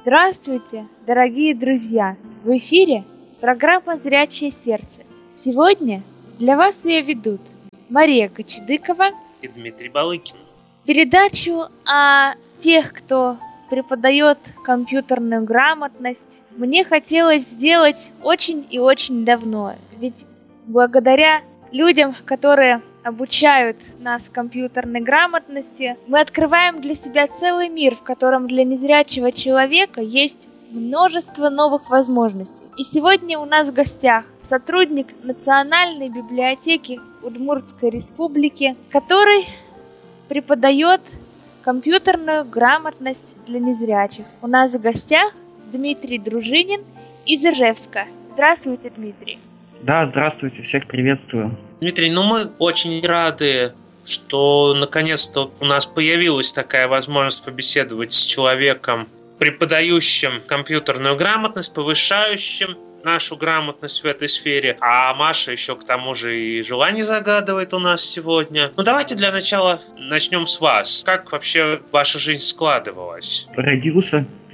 Здравствуйте, дорогие друзья! В эфире программа «Зрячее сердце». Сегодня для вас ее ведут Мария Кочедыкова и Дмитрий Балыкин. Передачу о тех, кто преподает компьютерную грамотность, мне хотелось сделать очень и очень давно. Ведь благодаря людям, которые обучают нас компьютерной грамотности, мы открываем для себя целый мир, в котором для незрячего человека есть множество новых возможностей. И сегодня у нас в гостях сотрудник Национальной библиотеки Удмуртской Республики, который преподает компьютерную грамотность для незрячих. У нас в гостях Дмитрий Дружинин из Ижевска. Здравствуйте, Дмитрий. Да, здравствуйте, всех приветствую. Дмитрий, мы очень рады, что наконец-то у нас появилась такая возможность побеседовать с человеком, преподающим компьютерную грамотность, повышающим нашу грамотность в этой сфере. А Маша еще к тому же и желание загадывает у нас сегодня. Давайте для начала начнем с вас. Как вообще ваша жизнь складывалась? Родился в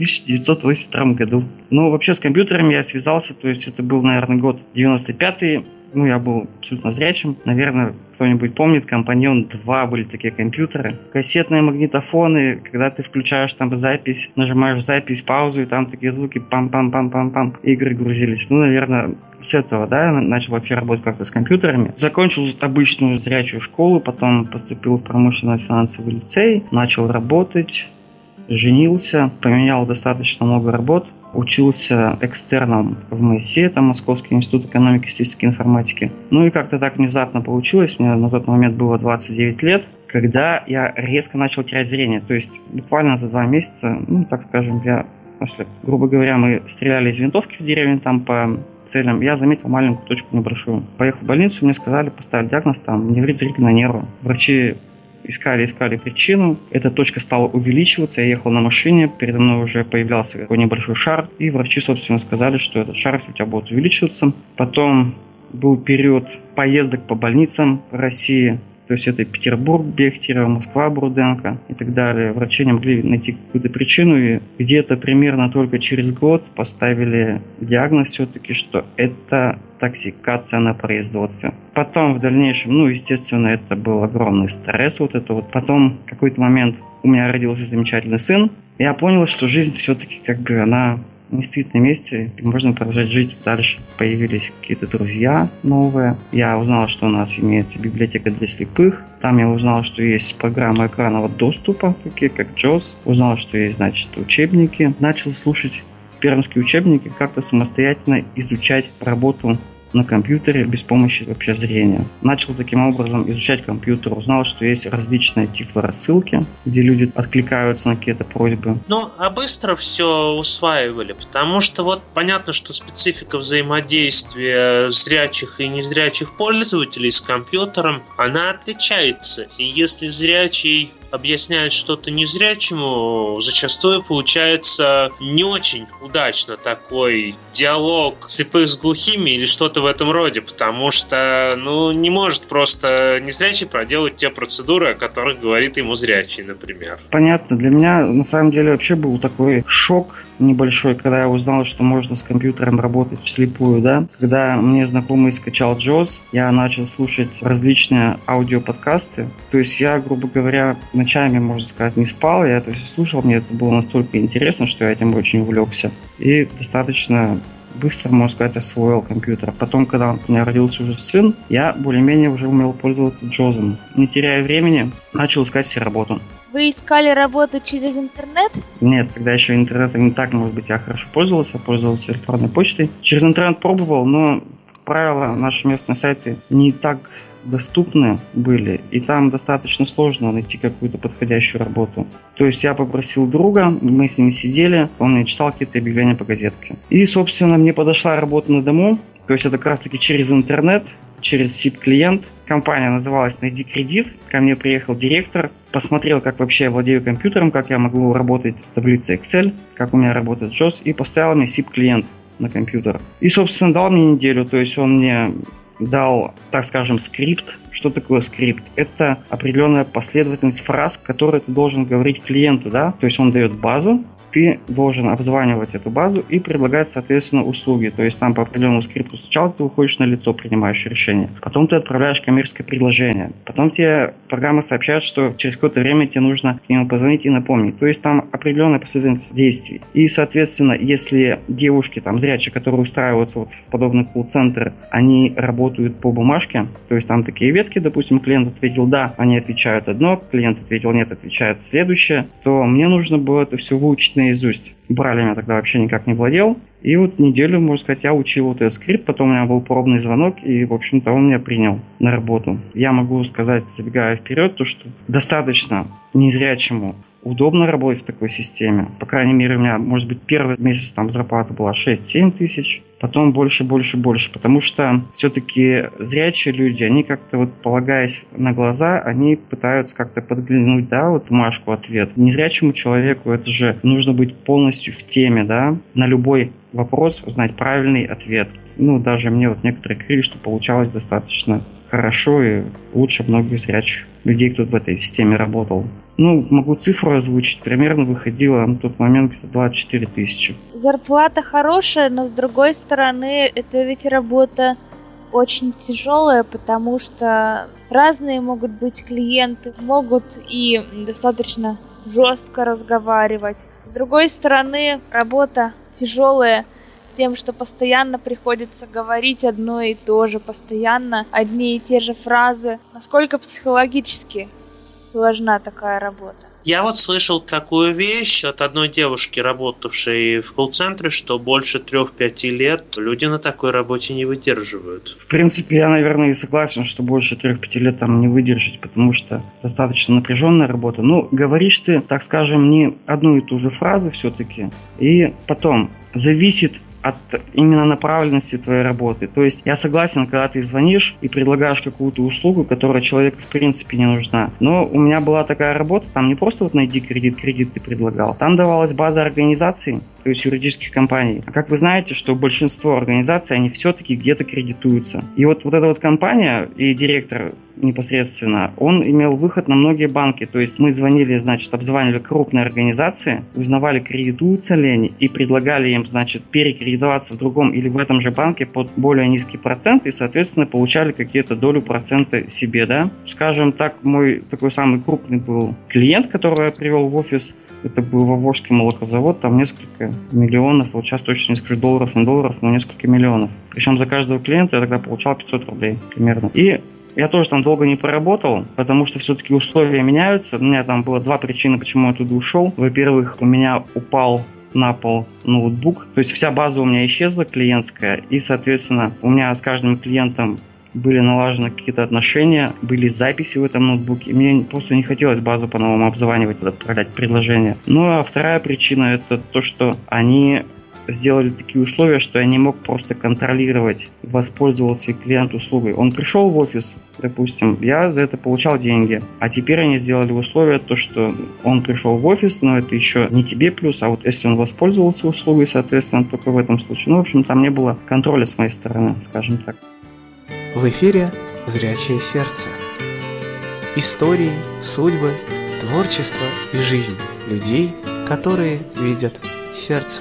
1982 году. Вообще с компьютером я связался, то есть это был, наверное, год 95-й. Я был абсолютно зрячим. Наверное, кто-нибудь помнит, Компаньон 2 были такие компьютеры. Кассетные магнитофоны, когда ты включаешь там запись, нажимаешь запись, паузу, и там такие звуки пам-пам-пам-пам-пам, игры грузились. Наверное, с этого, я начал вообще работать как-то с компьютерами. Закончил обычную зрячую школу, потом поступил в промышленно-финансовый лицей, начал работать, женился, поменял достаточно много работ. Учился экстерном в МСИ, это Московский институт экономики и статистической информатики. И как-то так внезапно получилось, мне на тот момент было 29 лет, когда я резко начал терять зрение. То есть буквально за 2 месяца, так скажем, грубо говоря, мы стреляли из винтовки в деревне там по целям, я заметил маленькую точку небольшую. Поехал в больницу, мне сказали, поставили диагноз там неврит зрительного нерва. Врачи искали причину. Эта точка стала увеличиваться. Я ехал на машине, передо мной уже появлялся такой небольшой шар. И врачи, собственно, сказали, что этот шар у тебя будет увеличиваться. Потом был период поездок по больницам в России. То есть это Петербург, Бехтерево, Москва, Бурденко и так далее. Врачи не могли найти какую-то причину. И где-то примерно только через год поставили диагноз все-таки, что это токсикация на производстве. Потом в дальнейшем, естественно, это был огромный стресс. Потом в какой-то момент у меня родился замечательный сын. Я понял, что жизнь все-таки она не стоит на месте, и можно продолжать жить дальше. Появились какие-то друзья новые. Я узнал, что у нас имеется библиотека для слепых. Там я узнал, что есть программы экранного доступа, такие как JAWS. Узнал, что есть, учебники. Начал слушать пермские учебники, как-то самостоятельно изучать работу на компьютере без помощи вообще зрения. Начал таким образом изучать компьютер, узнал, что есть различные тифлорассылки, где люди откликаются на какие-то просьбы. А быстро все усваивали, потому что понятно, что специфика взаимодействия зрячих и незрячих пользователей с компьютером, она отличается. И если зрячий объясняет что-то незрячему, зачастую получается не очень удачно такой диалог слепых с глухими или что-то в этом роде, потому что, не может просто незрячий проделать те процедуры, о которых говорит ему зрячий, например. Понятно. Для меня, на самом деле, вообще был такой шок небольшой, когда я узнал, что можно с компьютером работать вслепую, Когда мне знакомый скачал JAWS, я начал слушать различные аудиоподкасты. То есть я, грубо говоря, ночами, можно сказать, не спал. Я это все слушал, мне это было настолько интересно, что я этим очень увлекся. И достаточно быстро, можно сказать, освоил компьютер. Потом, когда у меня родился уже сын, я более-менее уже умел пользоваться JAWS. Не теряя времени, начал искать себе работу. Вы искали работу через интернет? Нет, тогда еще интернетом не так, может быть, я хорошо пользовался электронной почтой. Через интернет пробовал, но, как правило, наши местные сайты не так доступны были, и там достаточно сложно найти какую-то подходящую работу. То есть я попросил друга, мы с ним сидели, он мне читал какие-то объявления по газетке. И, собственно, мне подошла работа на дому, то есть это как раз-таки через интернет, через SIP-клиент. Компания называлась «Найди кредит». Ко мне приехал директор, посмотрел, как вообще я владею компьютером, как я могу работать с таблицей Excel, как у меня работает JAWS, и поставил мне SIP-клиент на компьютер. И, собственно, дал мне неделю, то есть он мне дал, так скажем, скрипт. Что такое скрипт? Это определенная последовательность фраз, которые ты должен говорить клиенту, То есть он дает базу, ты должен обзванивать эту базу и предлагать, соответственно, услуги. То есть там по определенному скрипту сначала ты выходишь на лицо, принимаешь решение, потом ты отправляешь коммерческое предложение, потом тебе программа сообщает, что через какое-то время тебе нужно к нему позвонить и напомнить. То есть там определенная последовательность действий. И, соответственно, если девушки там зрячие, которые устраиваются вот в подобный колл-центр, они работают по бумажке, то есть там такие ветки, допустим, клиент ответил «да», они отвечают одно, клиент ответил «нет», отвечают следующее, то мне нужно было это все выучить наизусть. Брайлем я тогда вообще никак не владел. И вот неделю, можно сказать, я учил вот этот скрипт, потом у меня был пробный звонок, и, в общем-то, он меня принял на работу. Я могу сказать, забегая вперед, то, что достаточно незрячему удобно работать в такой системе. По крайней мере, у меня, может быть, первый месяц там зарплата была 6-7 тысяч, потом больше, потому что все-таки зрячие люди, они как-то вот, полагаясь на глаза, они пытаются как-то подглянуть, да, вот бумажку ответ. Незрячему человеку это же нужно быть полностью в теме, да, на любой вопрос знать правильный ответ. Ну, даже мне вот некоторые говорили, что получалось достаточно хорошо и лучше многих зрячих людей, кто в этой системе работал. Ну, могу цифру озвучить. Примерно выходило на тот момент где-то 24 тысячи. Зарплата хорошая, но с другой стороны, это ведь работа очень тяжелая, потому что разные могут быть клиенты, могут и достаточно жестко разговаривать. С другой стороны, работа тяжелая тем, что постоянно приходится говорить одно и то же, постоянно одни и те же фразы. Насколько психологически сложна такая работа? Я вот слышал такую вещь от одной девушки, работавшей в колл-центре, что больше 3-5 лет люди на такой работе не выдерживают. В принципе, я, наверное, и согласен, что больше 3-5 лет там не выдержать, потому что достаточно напряженная работа. Ну, говоришь ты, так скажем, не одну и ту же фразу все-таки, и потом зависит от именно направленности твоей работы. То есть я согласен, когда ты звонишь и предлагаешь какую-то услугу, которая человеку в принципе не нужна. Но у меня была такая работа, там не просто вот найди кредит ты предлагал. Там давалась база организаций, то есть юридических компаний. А как вы знаете, что большинство организаций, они все-таки где-то кредитуются. И вот эта вот компания и директор непосредственно, он имел выход на многие банки. То есть мы звонили, значит, обзванивали крупные организации, узнавали, кредитуются ли они, и предлагали им, значит, перекредитоваться в другом или в этом же банке под более низкий процент, и, соответственно, получали какие-то долю процента себе, да. Скажем так, мой такой самый крупный был клиент, которого я привел в офис, это был Вовожский молокозавод, там несколько миллионов, вот сейчас точно не скажу долларов, но несколько миллионов. Причем за каждого клиента я тогда получал 500 рублей примерно. И я тоже там долго не поработал, потому что все-таки условия меняются. У меня там было 2 причины, почему я туда ушел. Во-первых, у меня упал на пол ноутбук, то есть вся база у меня исчезла клиентская, и, соответственно, у меня с каждым клиентом были налажены какие-то отношения, были записи в этом ноутбуке. Мне просто не хотелось базу по-новому обзванивать, отправлять предложения. Ну а вторая причина — это то, что они сделали такие условия, что я не мог просто контролировать, воспользовался клиент услугой. Он пришел в офис, допустим, я за это получал деньги. А теперь они сделали условие, то, что он пришел в офис, но это еще не тебе плюс, а вот если он воспользовался услугой, соответственно, только в этом случае. Ну, в общем, там не было контроля с моей стороны, скажем так. В эфире «Зрячее сердце». Истории, судьбы, творчество и жизнь людей, которые видят сердцем.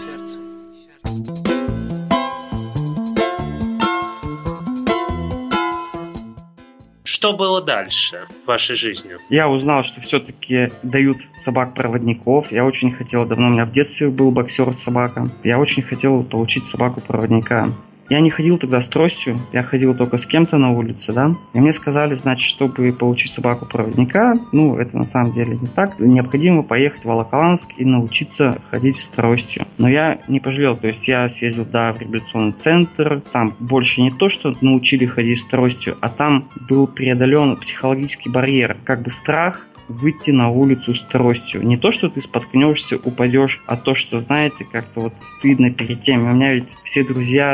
Что было дальше в вашей жизни? Я узнал, что все-таки дают собак-проводников. Я очень хотел, давно у меня в детстве был боксер-собака. Я очень хотел получить собаку-проводника. Я не ходил тогда с тростью, я ходил только с кем-то на улице, да. И мне сказали, значит, чтобы получить собаку-проводника, ну, это на самом деле не так, необходимо поехать в Волоколамск и научиться ходить с тростью. Но я не пожалел, то есть я съездил, да, в реабилитационный центр, там больше не то, что научили ходить с тростью, а там был преодолен психологический барьер, как бы страх выйти на улицу с тростью. Не то, что ты споткнешься, упадешь, а то, что, знаете, как-то вот стыдно перед тем. У меня ведь все друзья,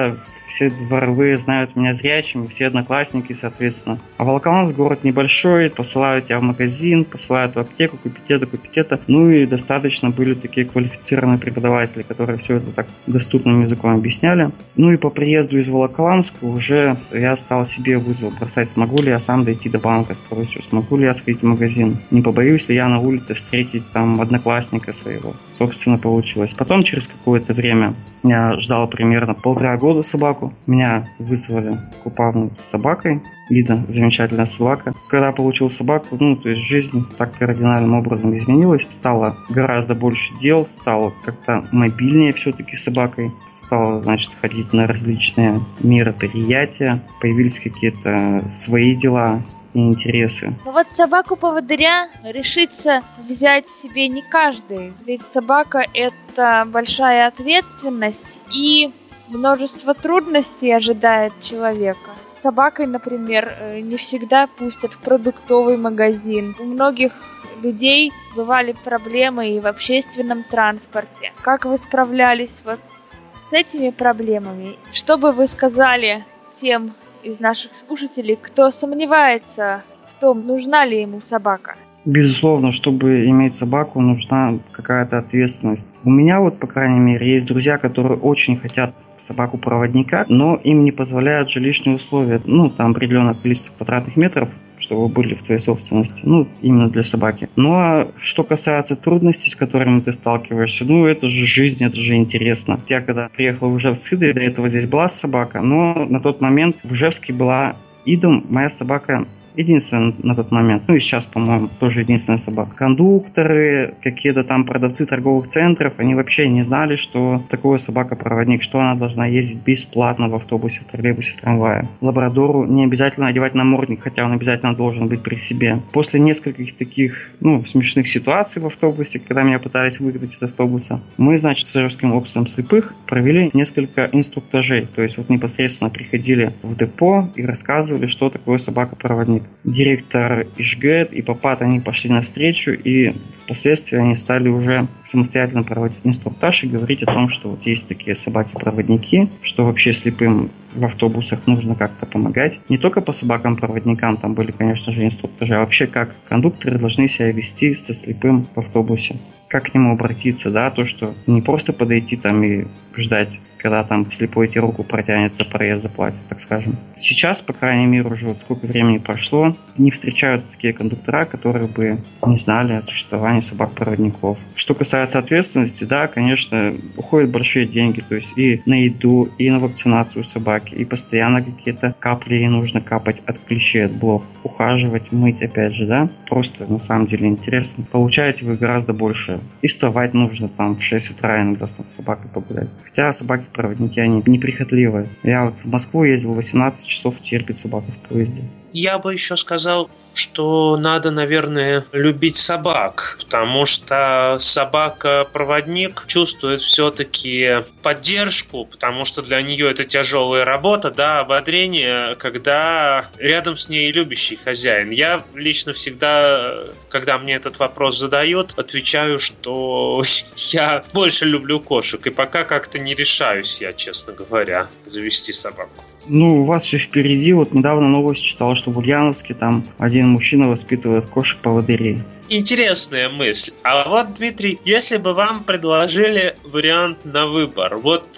все дворовые знают меня зрячим, все одноклассники, соответственно. А Волоколамск город небольшой, посылают тебя в магазин, посылают в аптеку, купить это. Ну и достаточно были такие квалифицированные преподаватели, которые все это так доступным языком объясняли. Ну и по приезду из Волоколамска уже я стал себе вызов бросать, смогу ли я сам дойти до банка, смогу ли я сходить в магазин, не побоюсь ли я на улице встретить там одноклассника своего. Собственно, получилось. Потом через какое-то время я ждал примерно 1,5 года собаку. Меня вызвали к упавну с собакой. Лида, замечательная собака. Когда получил собаку, то есть жизнь так кардинальным образом изменилась. Стало гораздо больше дел, стало как-то мобильнее все-таки с собакой. Стала, ходить на различные мероприятия. Появились какие-то свои дела и интересы. Но вот собаку-поводыря решится взять себе не каждый. Ведь собака — это большая ответственность и множество трудностей ожидает человека. С собакой, например, не всегда пустят в продуктовый магазин. У многих людей бывали проблемы и в общественном транспорте. Как вы справлялись вот с этими проблемами? Что бы вы сказали тем из наших слушателей, кто сомневается в том, нужна ли ему собака? Безусловно, чтобы иметь собаку, нужна какая-то ответственность. У меня по крайней мере, есть друзья, которые очень хотят собаку-проводника, но им не позволяют жилищные условия. Там определенное количество квадратных метров, чтобы были в твоей собственности, именно для собаки. Ну а что касается трудностей, с которыми ты сталкиваешься, это же жизнь, это же интересно. Я когда приехал в Ижевск с Идой, до этого здесь была собака, но на тот момент в Ижевске была Ида, моя собака, единственная на тот момент. И сейчас, по-моему, тоже единственная собака. Кондукторы, какие-то там продавцы торговых центров, они вообще не знали, что такое собака-проводник, что она должна ездить бесплатно в автобусе, в троллейбусе, в трамвае. Лабрадору не обязательно одевать намордник, хотя он обязательно должен быть при себе. После нескольких таких, смешных ситуаций в автобусе, когда меня пытались выгнать из автобуса, мы, с Ижевским обществом слепых провели несколько инструктажей. То есть непосредственно приходили в депо и рассказывали, что такое собака-проводник. Директор Ижгэт и Попат, они пошли навстречу, и впоследствии они стали уже самостоятельно проводить инструктаж и говорить о том, что есть такие собаки-проводники, что вообще слепым в автобусах нужно как-то помогать. Не только по собакам-проводникам, там были, конечно же, инструктажи, а вообще как кондукторы должны себя вести со слепым в автобусе. Как к нему обратиться, то, что не просто подойти там и ждать, когда там слепой тебе руку протянет, за проезд заплатит, так скажем. Сейчас, по крайней мере, уже сколько времени прошло, не встречаются такие кондуктора, которые бы не знали о существовании собак-проводников. Что касается ответственности, конечно, уходят большие деньги, то есть и на еду, и на вакцинацию собаки, и постоянно какие-то капли ей нужно капать от клещей, от блох, ухаживать, мыть, опять же, просто на самом деле интересно. Получаете вы гораздо больше. И вставать нужно там в 6 утра иногда с собакой погулять. Хотя собаки-проводники, они неприхотливые. Я в Москву ездил 18 часов терпеть собаку в поезде. Я бы еще сказал, что надо, наверное, любить собак, потому что собака-проводник чувствует все-таки поддержку, потому что для нее это тяжелая работа, ободрение, когда рядом с ней любящий хозяин. Я лично всегда, когда мне этот вопрос задают, отвечаю, что я больше люблю кошек, и пока как-то не решаюсь я, честно говоря, завести собаку. У вас все впереди. Недавно новость читал, что в Ульяновске там один мужчина воспитывает кошек-поводырей. Интересная мысль. А вот, Дмитрий, если бы вам предложили вариант на выбор,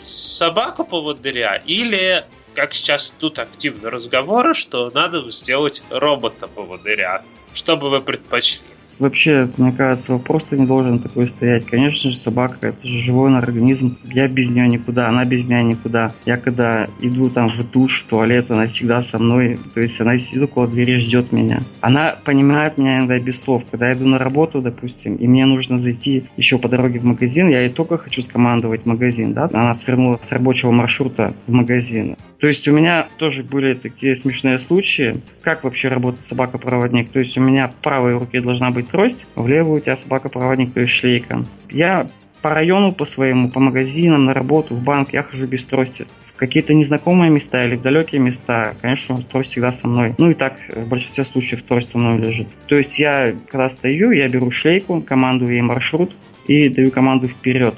собаку-поводыря или, как сейчас тут активны разговоры, что надо сделать робота-поводыря, что бы вы предпочли? Вообще, мне кажется, вопрос-то не должен такой стоять. Конечно же, собака — это же живой организм. Я без нее никуда, она без меня никуда. Я когда иду там в душ, в туалет, она всегда со мной. То есть она сидит около двери, ждет меня. Она понимает меня иногда без слов. Когда я иду на работу, допустим, и мне нужно зайти еще по дороге в магазин, я ей только хочу скомандовать магазин, Она свернула с рабочего маршрута в магазин. То есть у меня тоже были такие смешные случаи. Как вообще работает собака-проводник? То есть у меня в правой руке должна быть трость, а в левую у тебя собака-проводник, то есть шлейка. Я по району, по своему, по магазинам, на работу, в банк я хожу без трости. В какие-то незнакомые места или в далекие места, конечно, трость всегда со мной. И так в большинстве случаев трость со мной лежит. То есть я, когда стою, я беру шлейку, командую ей маршрут и даю команду вперед.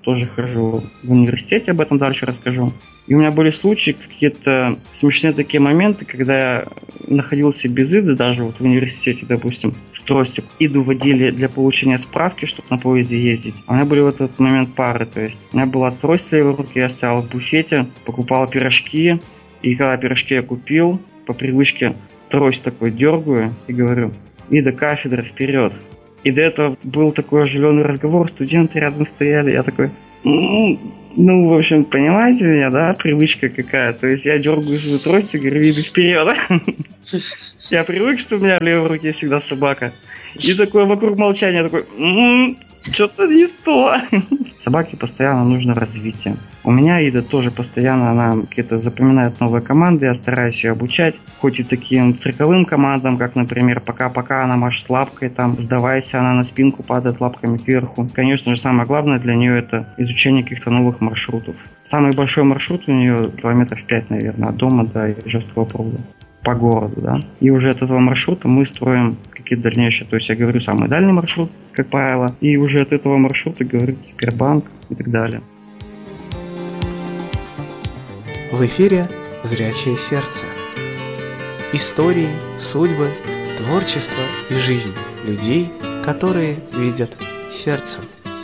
тоже хожу в университете, об этом дальше расскажу. И у меня были случаи, какие-то смешные такие моменты, когда я находился без иды, даже вот в университете, допустим, с тростью. Иду водили для получения справки, чтобы на поезде ездить. А у меня были в этот момент пары, то есть у меня была трость в левой руке, я стоял в буфете, покупал пирожки, и когда пирожки я купил, по привычке трость такой дергаю и говорю: «Ида, кафедра, вперед!» И до этого был такой оживленный разговор, студенты рядом стояли, я такой... Ну, в общем, понимаете меня, да, привычка какая. То есть я дергаю свою трость и говорю: «Иди вперед!» Я привык, что у меня в левой руке всегда собака. И такое вокруг молчания, такой: что-то не то. Собаке постоянно нужно развитие. У меня Ида тоже постоянно, она какие-то запоминает новые команды, я стараюсь ее обучать. Хоть и таким цирковым командам, как, например, пока-пока, она машет лапкой, там, сдавайся, она на спинку падает лапками кверху. Конечно же, самое главное для нее это изучение каких-то новых маршрутов. Самый большой маршрут у нее километров 5, наверное, от дома до Ижевского пруда. По городу, да. И уже от этого маршрута мы строим какие-то дальнейшие. То есть я говорю самый дальний маршрут, как правило, и уже от этого маршрута говорит Сбербанк и так далее. В эфире «Зрячее сердце». Истории, судьбы, творчество и жизнь людей, которые видят сердцем.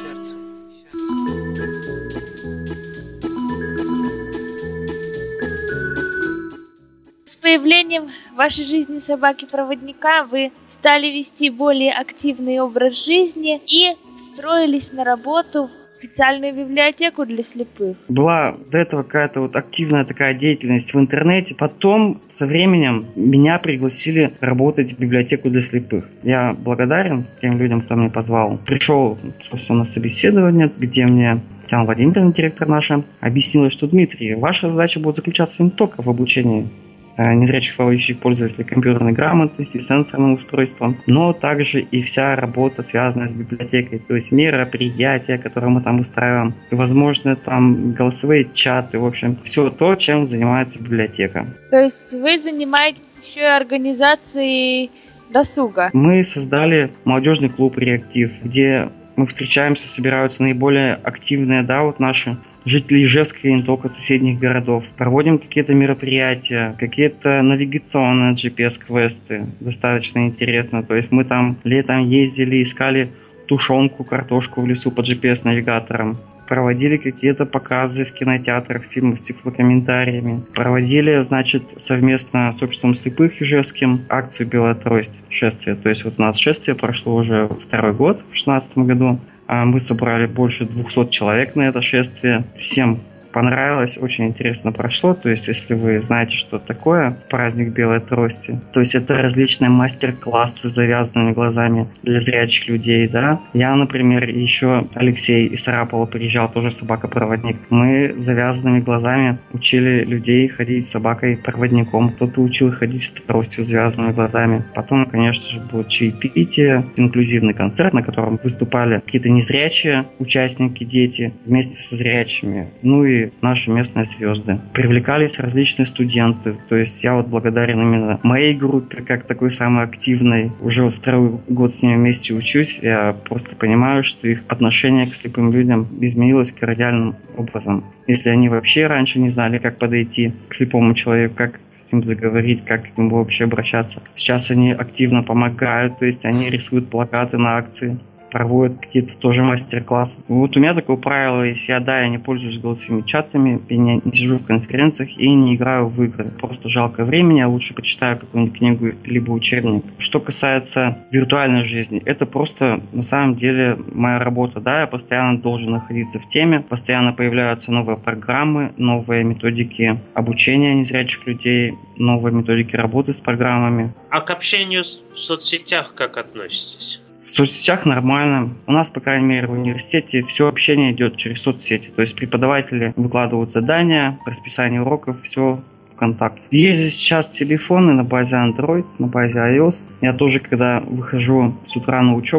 С появлением в вашей жизни собаки-проводника вы стали вести более активный образ жизни и устроились на работу в специальную библиотеку для слепых. Была до этого какая-то вот активная такая деятельность в интернете. Потом, со временем, меня пригласили работать в библиотеку для слепых. Я благодарен тем людям, кто меня позвал. Пришел, собственно, на собеседование, где мне Татьяна Владимировна, директор наша, объяснила, что: Дмитрий, ваша задача будет заключаться не только в обучении незрячих слабовидящих пользователей компьютерной грамотности, сенсорным устройством, но также и вся работа, связанная с библиотекой, то есть мероприятия, которые мы там устраиваем, и, возможно, там голосовые чаты, в общем, все то, чем занимается библиотека. То есть вы занимаетесь еще и организацией досуга? Мы создали молодежный клуб «Реактив», где мы встречаемся, собираются наиболее активные, да, вот наши жители Ижевска и не только соседних городов. Проводим какие-то мероприятия, какие-то навигационные GPS-квесты. Достаточно интересно. То есть мы там летом ездили, искали тушенку, картошку в лесу по GPS-навигаторам. Проводили какие-то показы в кинотеатрах, фильмов с тифлокомментариями. Проводили, значит, совместно с обществом слепых ижевским акцию «Белая трость», шествие. То есть вот у нас шествие прошло уже второй год, в 2016 году. Мы собрали больше 200 человек на это шествие. Всем понравилось, очень интересно прошло. То есть, если вы знаете, что такое праздник Белой трости, то есть это различные мастер-классы с завязанными глазами для зрячих людей, да. Я, например, еще Алексей из Сарапова приезжал, тоже собака-проводник. Мы завязанными глазами учили людей ходить с собакой-проводником. Кто-то учил ходить с тростью с завязанными глазами. Потом, конечно же, было чаепитие, инклюзивный концерт, на котором выступали какие-то незрячие участники, дети, вместе со зрячими. Ну и наши местные звезды. Привлекались различные студенты. То есть я вот благодарен именно моей группе, как такой самой активной. Уже вот второй год с ними вместе учусь. Я просто понимаю, что их отношение к слепым людям изменилось кардинальным образом. Если они вообще раньше не знали, как подойти к слепому человеку, как с ним заговорить, как к нему вообще обращаться. Сейчас они активно помогают, то есть они рисуют плакаты на акции, проводят какие-то тоже мастер-классы. Вот у меня такое правило, если я не пользуюсь голосовыми чатами, я не сижу в конференциях и не играю в игры. Просто жалко времени, я лучше почитаю какую-нибудь книгу либо учебник. Что касается виртуальной жизни, это просто на самом деле моя работа. Да, я постоянно должен находиться в теме, постоянно появляются новые программы, новые методики обучения незрячих людей, новые методики работы с программами. А к общению в соцсетях как относитесь? В соцсетях нормально. У нас, по крайней мере, в университете все общение идет через соцсети. То есть преподаватели выкладывают задания, расписание уроков, все в контакт. Есть сейчас телефоны на базе Android, на базе iOS. Я тоже, когда выхожу с утра на учебу,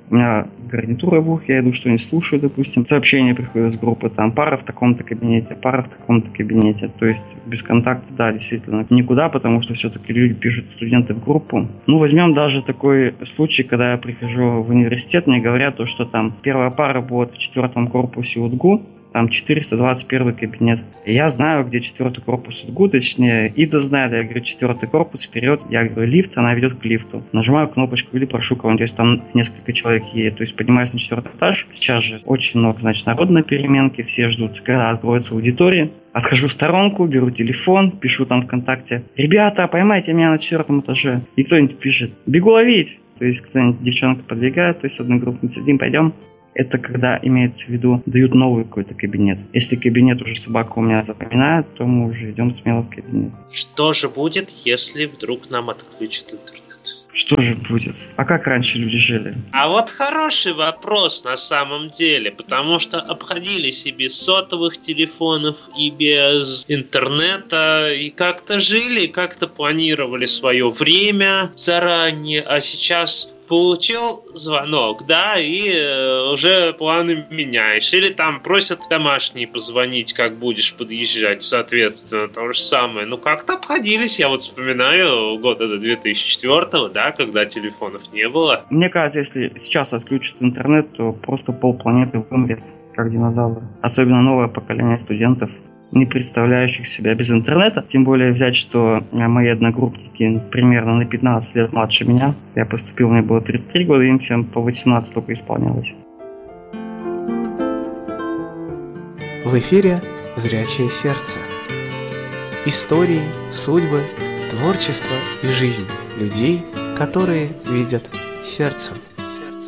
У меня гарнитура в ухе, я иду что-нибудь слушаю, допустим. Сообщения приходят с группы, там пара в таком-то кабинете, пара в таком-то кабинете. То есть без контакта, да, действительно, никуда, потому что все-таки люди пишут, студенты, в группу. Ну, возьмем даже такой случай, когда я прихожу в университет, мне говорят, что там первая пара будет в 4 корпусе УДГУ, там 421 кабинет. И я знаю, где 4 корпус УДГУ, точнее, Ида знает, я говорю, 4 корпус, вперед, я говорю, лифт, она ведет к лифту. Нажимаю кнопочку или прошу кого-нибудь, то есть там несколько человек едет, то есть поднимаюсь на 4 этаж. Сейчас же очень много, значит, народ на переменке, все ждут, когда откроется аудитория. Отхожу в сторонку, беру телефон, пишу там ВКонтакте: ребята, поймайте меня на 4 этаже. И кто-нибудь пишет: бегу ловить. То есть кто-нибудь, девчонка подбегает, то есть одногруппница: сидим, пойдем. Это когда имеется в виду, дают новый какой-то кабинет. Если кабинет уже собака у меня запоминает, то мы уже идем смело в кабинет. Что же будет, если вдруг нам отключат интернет? Что же будет? А как раньше люди жили? А вот хороший вопрос на самом деле, потому что обходились и без сотовых телефонов, и без интернета, и как-то жили, и как-то планировали свое время заранее, а сейчас получил звонок, да, и уже планы меняешь. Или там просят домашние позвонить, как будешь подъезжать, соответственно, то же самое. Ну, как-то обходились, я вот вспоминаю года до 2004-го, да, когда телефонов не было. Мне кажется, если сейчас отключат интернет, то просто полпланеты вымрет, как динозавры. Особенно новое поколение студентов, не представляющих себя без интернета. Тем более взять, что мои одногруппники примерно на 15 лет младше меня. Я поступил, мне было 33 года, им всем по 18 только исполнялось. В эфире «Зрячее сердце». Истории, судьбы, творчество и жизнь людей, которые видят сердцем.